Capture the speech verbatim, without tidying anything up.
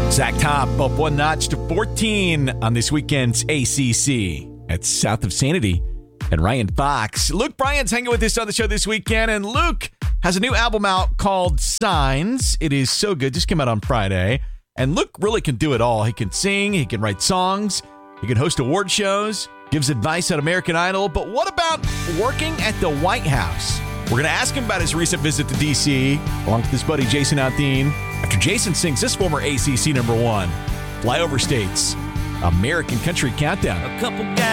Zach Top up one notch to fourteen on this weekend's A C C. At South of Sanity and Ryan Fox. Luke Bryan's hanging with us on the show this weekend, and Luke has a new album out called Signs. It is so good. Just came out on Friday. And Luke really can do it all. He can sing, he can write songs, he can host award shows, gives advice on American Idol. But what about working at the White House? We're going to ask him about his recent visit to D C, along with his buddy Jason Aldean, after Jason sings this former A C C number one, Flyover States, American Country Countdown. A couple guys